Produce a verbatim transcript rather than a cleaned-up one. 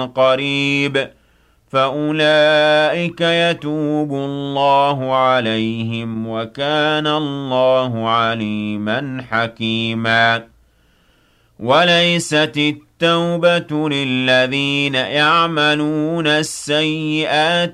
قريب فأولئك يتوب الله عليهم وكان الله عليما حكيما وليست التوبة للذين يعملون السيئات